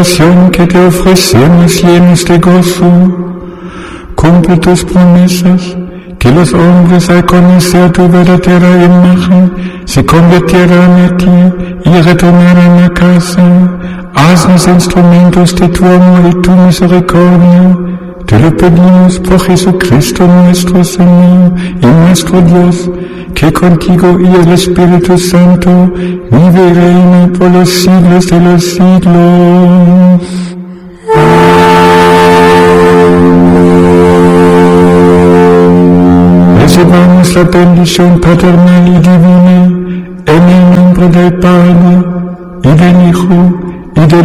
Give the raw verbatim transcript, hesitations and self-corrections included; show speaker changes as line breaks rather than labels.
que te ofrecemos llenos de gozo. Cumple tus promesas, que los hombres al conocer tu verdadera imagen se convirtieran a ti y retornaran a casa. Haznos instrumentos de tu amor y tu misericordia. Te lo pedimos por Jesucristo nuestro Señor y nuestro Dios, que contigo y el Espíritu Santo vive y reina por los siglos de los siglos. Recibamos la bendición paternal y divina en el nombre del Padre y del Hijo y del